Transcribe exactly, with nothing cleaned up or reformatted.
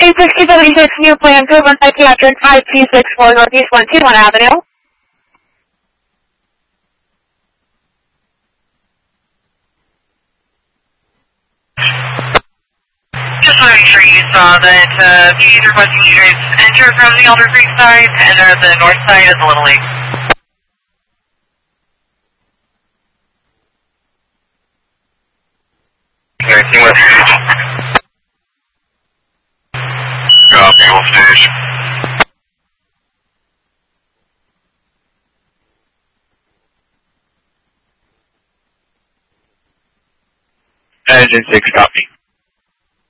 eight sixty seventy-six New Plan, Goodman Psychiatric, five two six four Northeast one two one Avenue. Just want to make sure you saw that uh, P D is requesting you guys enter from the Alder Creek side and uh, the north side of the Little Lake. Connecting with Copy, Wolf Station. Engine six, copy.